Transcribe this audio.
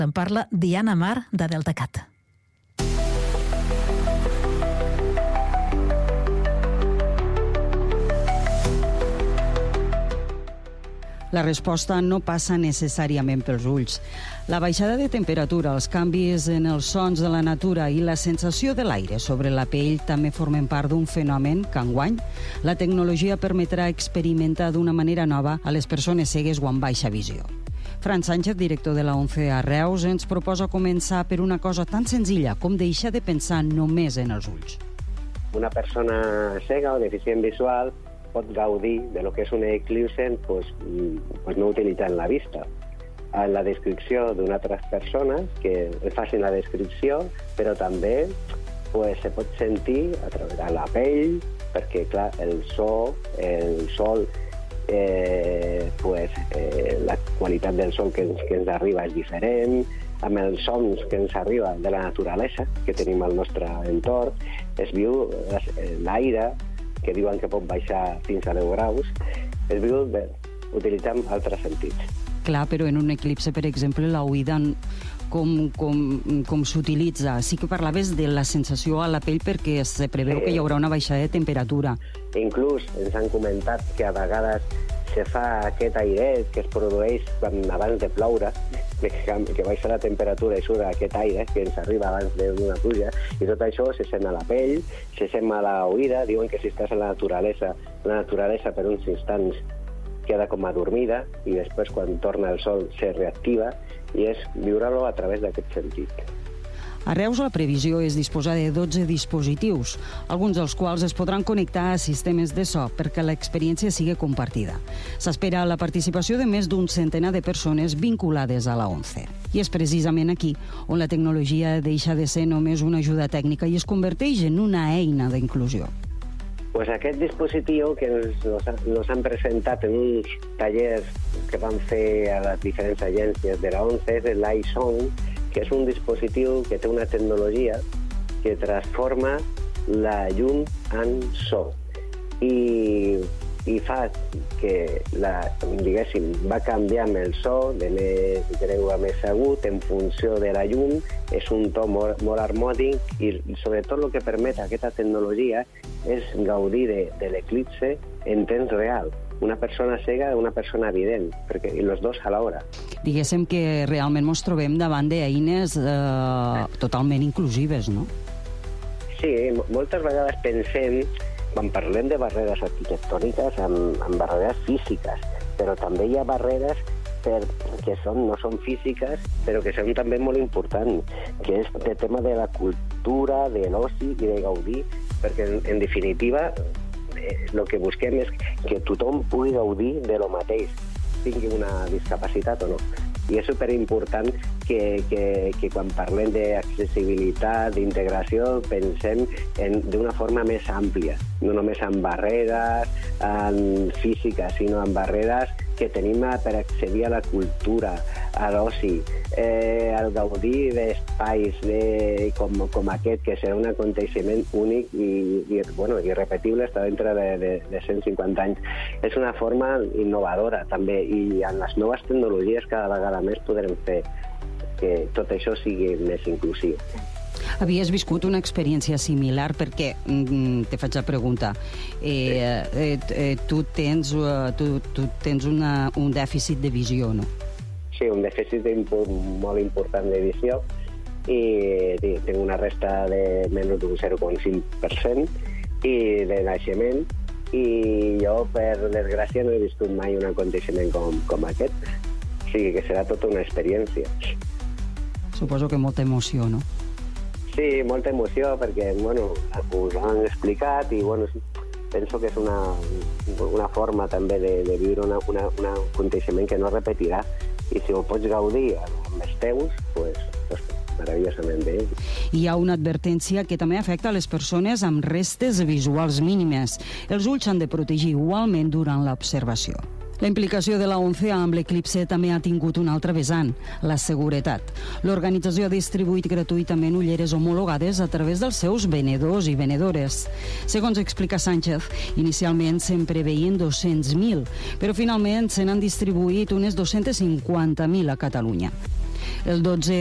Te'n parla Diana Mar, de DeltaCat. La resposta no passa necessàriament pels ulls. La baixada de temperatura, els canvis en els sons de la natura i la sensació de l'aire sobre la pell també formen part d'un fenomen que enguany la tecnologia permetrà experimentar d'una manera nova a les persones cegues o amb baixa visió. Fran Sánchez, director de la ONCE a Reus, ens proposa començar per una cosa tan senzilla com deixar de pensar només en els ulls. Una persona cega o deficient visual pot gaudir de lo que és un eclipse pues no utilitzant la vista. En la descripció d'unes altres persones que facin la descripció, però també se pot sentir a través de la pell, perquè clar, el sol, la qualitat del sol que ens arriba és diferent, amb els sons que ens arriba de la naturalesa que tenim al nostre entorn, es viu l'aire, que diuen que pot baixar fins a 10 graus, es viu utilitzant altres sentits. Clar, però en un eclipse, per exemple, l'oïda com s'utilitza? Sí que parlaves de la sensació a la pell perquè se preveu que hi haurà una baixada de temperatura. Inclús ens han comentat que a vegades se fa aquest airet que es produeix abans de ploure, que baixa la temperatura i surt aquest aire que ens arriba abans d'una pluja, i tot això se sent a la pell, se sent a la oïda. Diuen que si estàs a la naturalesa per uns instants queda com adormida i després quan torna el sol se reactiva, i és viure-lo a través d'aquest sentit. A Reus la previsió és disposar de 12 dispositius, alguns dels quals es podran connectar a sistemes de so perquè l'experiència sigui compartida. S'espera la participació de més d'un centenar de persones vinculades a la ONCE. I és precisament aquí on la tecnologia deixa de ser només una ajuda tècnica i es converteix en una eina d'inclusió. Pues aquest dispositiu que nos han presentat en uns tallers que van fer a les diferents agències de la ONCE és l'iSound, que és un dispositiu que té una tecnologia que transforma la llum en so i fa que, va canviar amb el so de més greu a més agut en funció de la llum. És un to molt harmònic i sobretot el que permet aquesta tecnologia és gaudir de l'eclipse en temps real. Una persona cega i una persona vident, perquè els dos a l'hora. Diguéssim que realment ens trobem davant d'eines totalment inclusives, no? Sí, moltes vegades pensem, quan parlem de barreres arquitectòniques, en barreres físiques, però també hi ha barreres que no són físiques, però que són també molt importants, que és el tema de la cultura, de l'oci i de gaudir, perquè en definitiva el que busquem és que tothom pugui gaudir de lo mateix, tingui una discapacitat o no. I és superimportant que quan parlem d'accessibilitat, d'integració, pensem d'una forma més àmplia, no només en barreres físiques, sinó en barreres que tenim per accedir a la cultura, a l'oci, al gaudir d'espais com aquest, que serà un aconteixement únic i irrepetible, està dintre de 150 anys. És una forma innovadora, també, i amb les noves tecnologies cada vegada més podrem fer que tot això sigui més inclusiu. Havies viscut una experiència similar perquè, te faig la pregunta, tu tens un dèficit de visió, no? Sí, un dèficit molt important de visió i tinc una resta de menys d'un 0,5% i de naixement, i jo, per desgràcia, no he viscut mai un aconteixement com aquest. O sigui que serà tota una experiència. Suposo que molta emoció, no? Sí, molta emoció, perquè us ho han explicat i penso que és una forma també de viure un aconteixement que no es repetirà, i si ho pots gaudir amb els teus, doncs meravellosament bé. Hi ha una advertència que també afecta a les persones amb restes visuals mínimes. Els ulls s'han de protegir igualment durant l'observació. La implicació de la ONCE amb l'eclipse també ha tingut un altre vessant, la seguretat. L'organització ha distribuït gratuïtament ulleres homologades a través dels seus venedors i venedores. Segons explica Sánchez, inicialment se'n preveien 200.000, però finalment se n'han distribuït unes 250.000 a Catalunya. El 12